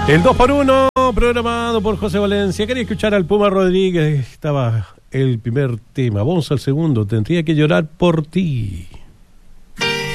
El 2x1, programado por José Valencia. Quería escuchar al Puma Rodríguez. Estaba el primer tema. Vamos al segundo. Tendría que llorar por ti.